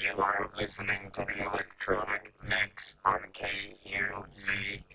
You are listening to the Electronic Mix on KUZI.